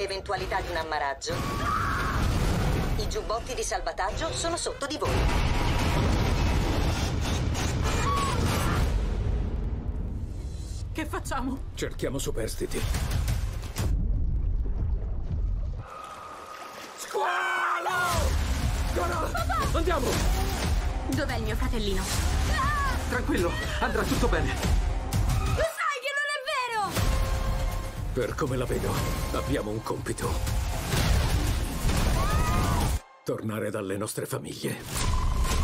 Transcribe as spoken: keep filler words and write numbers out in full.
nell'eventualità di un ammaraggio, i giubbotti di salvataggio sono sotto di voi. Che facciamo? Cerchiamo superstiti. Squalo! Cora! Andiamo! Dov'è il mio fratellino? Tranquillo, andrà tutto bene. Lo sai che non è vero! Per come la vedo, abbiamo un compito. Tornare dalle nostre famiglie.